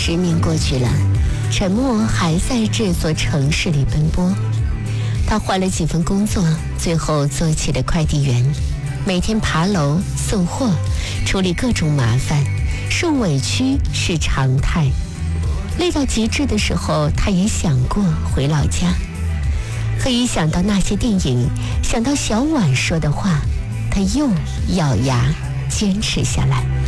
10年过去了，陈默还在这座城市里奔波。他换了几份工作，最后做起了快递员，每天爬楼送货，处理各种麻烦，受委屈是常态。累到极致的时候，他也想过回老家。可一想到那些电影，想到小婉说的话，他又咬牙坚持下来。